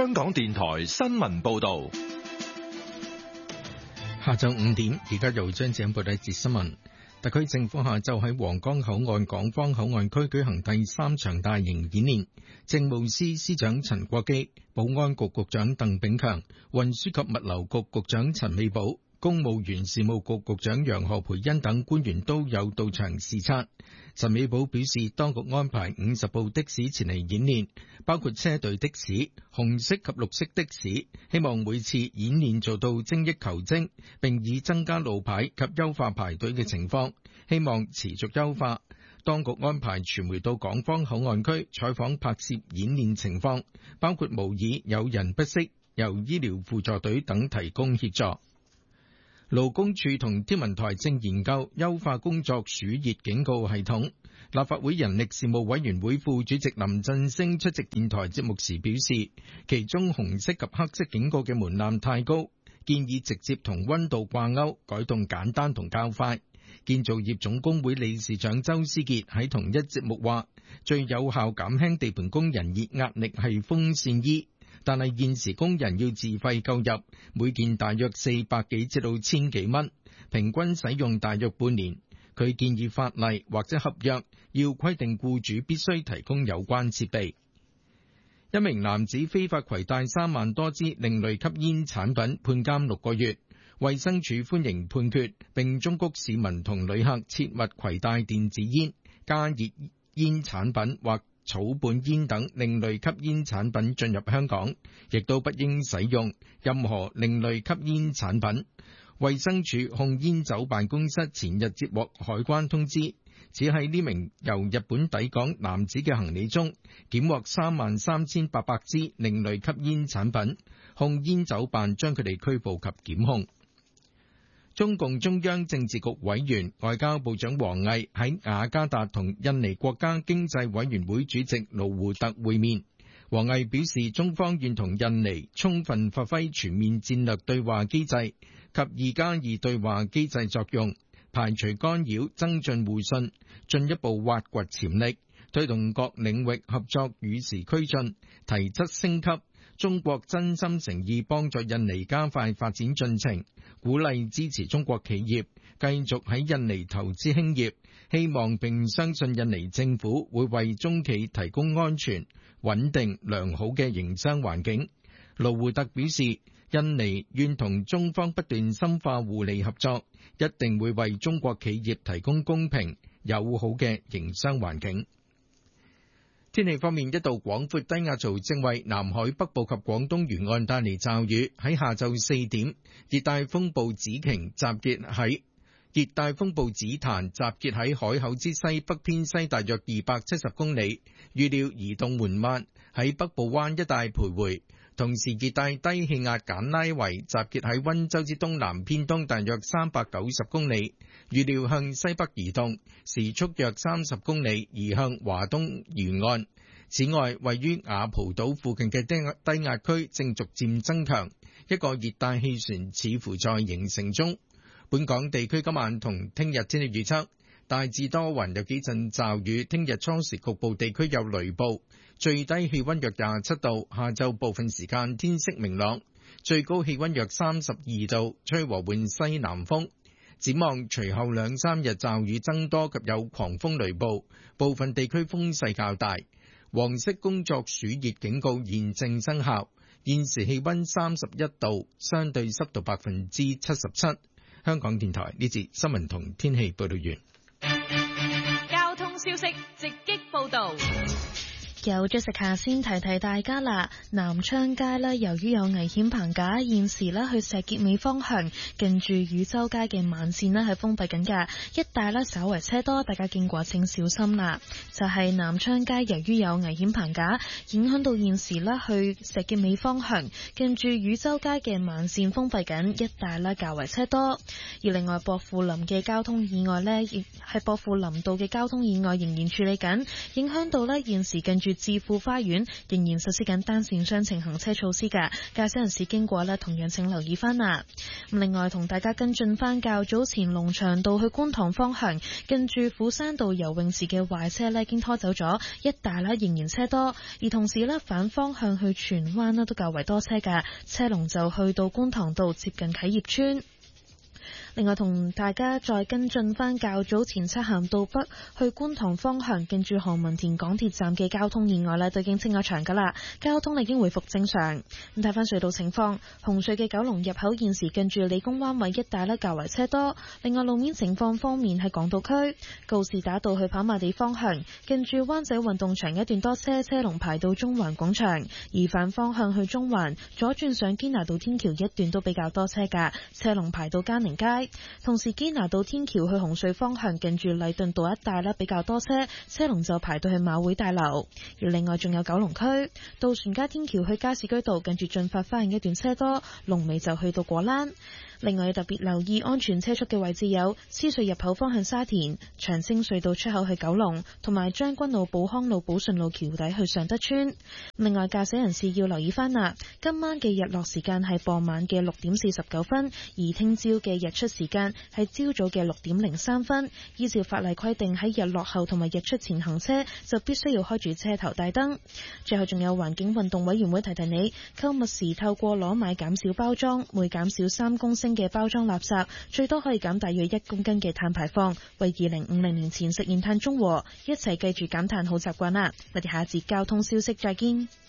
香港電台新聞報道。 下晝5點，而家由張子欣報道一節新聞。特區政府下晝喺皇崗口岸港方口岸區舉行第3場大型演練，政務司司長陳國基、保安局局長鄧炳強、運輸及物流局局長陳美寶、公務員事務局局長楊何蓓茵等官員都有到場視察。陳美寶表示，當局安排50部的士前嚟演練，包括車隊的士、紅色及綠色的士，希望每次演練做到精益求精，並以增加路牌及優化排隊嘅情況，希望持續優化。當局安排傳媒到港方口岸區採訪拍攝演練情況，包括模擬有人不適，由醫療輔助隊等提供協助。勞工處同天文台正研究優化工作暑熱警告系統。立法會人力事務委員會副主席林振昇出席電台節目時表示，其中紅色及黑色警告嘅門檻太高，建議直接同溫度掛鈎，改動簡單同較快。建造業總工會理事長周思傑喺同一節目話，最有效減輕地盤工人熱壓力係風扇衣，但係現時工人要自費購入，每件大約400幾至到1000幾蚊，平均使用大約半年。佢建議法例或者合約要規定僱主必須提供有關設備。一名男子非法攜帶3萬多支另類吸煙產品，判監6個月。衛生署歡迎判決，並忠告市民同旅客切勿攜帶電子煙、加熱煙產品或草本煙等另類吸煙產品進入香港，亦都不應使用任何另類吸煙產品。衛生署控煙酒辦公室前日接獲海關通知，只喺呢名由日本抵港男子嘅行李中檢獲33800支另類吸煙產品，控煙酒辦將佢哋拘捕及檢控。中共中央政治局委員、外交部長王毅喺雅加達同印尼國家經濟委員會主席盧胡特會面。王毅表示，中方願同印尼充分發揮全面戰略對話機制及2+2對話機制作用，排除干擾，增進互信，進一步挖掘潛力，推動各領域合作與時俱進，提質升級。中國真心誠意幫助印尼加快發展進程，鼓勵支持中國企業繼續喺印尼投資興業，希望並相信印尼政府會為中企提供安全、穩定、良好嘅營商環境。盧胡特表示，印尼願同中方不斷深化互利合作，一定會為中國企業提供公平、友好嘅營商環境。天氣方面，一道廣闊低壓槽正為南海北部及廣東沿岸帶嚟驟雨。喺下晝4點，熱帶風暴紫壇集結喺海口之西北偏西大約270公里，預料移動緩慢，喺北部灣一帶徘徊。同時，熱帶低氣壓簡拉維集結喺溫州之東南偏東大約390公里，預料向西北移動，時速約30公里，移向華東沿岸。此外，位於雅蒲島附近嘅低壓區正逐漸增強，一個熱帶氣旋似乎在形成中。本港地區今晚同聽日天氣預測，大致多雲，有幾陣驟雨，聽日初時局部地區有雷暴，最低氣溫約27度，下晝部分時間天色明朗，最高氣溫約32度，吹和緩西南風。展望隨後2-3日驟雨增多及有狂風雷暴，部分地區風勢較大。黃色工作暑熱警告現正生效。現時氣溫31度，相對濕度77%。香港電台呢節新聞同天氣報道完。 交通消息直擊報道。 有Jessica先提提大家啦，南昌街呢，由於有危險棚架，現時呢去石硤尾方向近住汝州街嘅慢線呢係封閉緊㗎，一帶呢稍為車多，大家經過請小心啦。就係南昌街由於有危險棚架，影響到現時呢去石硤尾方向近住汝州街嘅慢線封閉緊，一帶呢較為車多。而另外薄扶林嘅交通意外呢，亦係薄扶林道嘅交通意外仍然處理緊，影響到呢現時近住住置富花園仍然實施緊單線雙程行車措施嘅，駕駛人士經過咧同樣請留意翻啦。另外同大家跟進翻較早前龍翔道去觀塘方向近住虎山道游泳池嘅壞車咧，已經拖走咗，一帶咧仍然車多，而同時咧反方向去荃灣咧都較為多車嘅，車龍就去到觀塘道接近啟業邨。另外同大家再跟進翻較早前漆咸道北去觀塘方向近住何文田港鐵站嘅交通意外咧，都已經清咗場噶啦，交通已經回復正常。咁睇翻隧道情況，紅隧嘅九龍入口現時近住理工灣位一帶咧較為車多。另外路面情況方面，喺港島區告士打道去跑馬地方向近住灣仔運動場一段多車，車龍排到中環廣場；而反方向去中環左轉上堅拿道天橋一段都比較多車噶，車龍排到嘉寧街。同時堅拿道天橋去紅隧方向近住禮頓道一帶咧比較多車，車龍就排到去馬會大樓。而另外仲有九龍區渡船街天橋去加士居道近住駿發花園一段車多，龍尾就去到果欄。另外要特別留意安全車速嘅位置有獅隧入口方向沙田、長青隧道出口去九龍，同埋將軍澳寶康路寶順路橋底去尚德邨。另外駕駛人士要留意翻啦，今晚嘅日落時間係傍晚嘅6點49分，而聽朝嘅日出時間係朝早嘅6點03分。依照法例規定，喺日落後同埋日出前行車就必須要開住車頭大燈。最後仲有環境運動委員會提提你，購物時透過攞買減少包裝，每減少3公升嘅包裝垃圾，最多可以減大約1公斤嘅碳排放，為2050年前實現碳中和。一齊記住減碳好習慣啦！我哋下一節交通消息再見。